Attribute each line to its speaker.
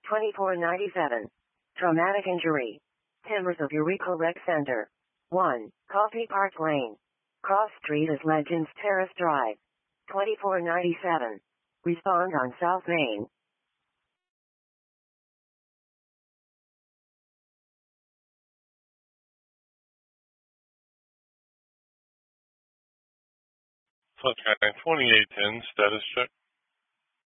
Speaker 1: 2497. Traumatic injury. Timbers of Eureka Rec Center. 1. Coffee Park Lane. Cross Street is Legends Terrace Drive. 2497. Respond on South Main.
Speaker 2: Sunshine 2810, status check.